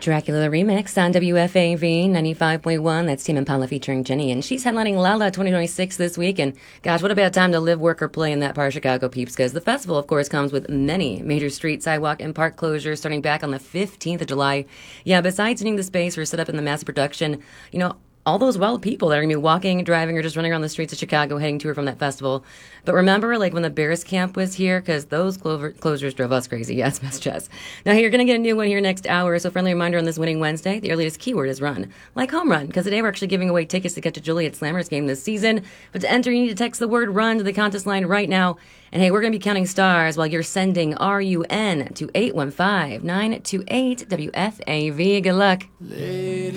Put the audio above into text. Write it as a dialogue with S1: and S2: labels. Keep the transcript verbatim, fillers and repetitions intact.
S1: Dracula Remix on W F A V ninety-five point one. That's Tame Impala featuring Jenny. And she's headlining Lolla twenty twenty-six this week. And gosh, what a bad time to live, work, or play in that part of Chicago, peeps, because the festival, of course, comes with many major street, sidewalk, and park closures starting back on the fifteenth of July. Yeah, besides needing the space for setup in the massive production, you know, all those wild people that are going to be walking, driving, or just running around the streets of Chicago heading to or from that festival. But remember, like, when the Bears camp was here, because those clover- closures drove us crazy. Yes, Miss Jess. Now, you're going to get a new one here next hour, so friendly reminder on this winning Wednesday, the earliest keyword is run. Like home run, because today we're actually giving away tickets to catch a Juliet Slammers game this season. But to enter, you need to text the word run to the contest line right now. And hey, we're going to be counting stars while you're sending R U N to eight one five, nine two eight W F A V. Good luck. Lady.